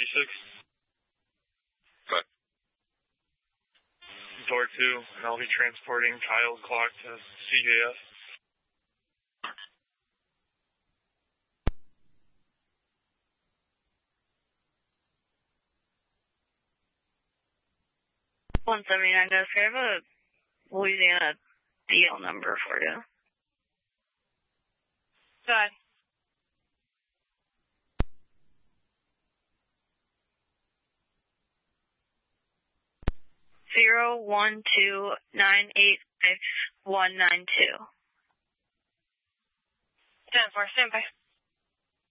36. Okay. Door 2, and I'll be transporting Kyle Clock to CJS. I have a Louisiana deal number for you. Go ahead. Zero 12986 192. 10-4, stand by.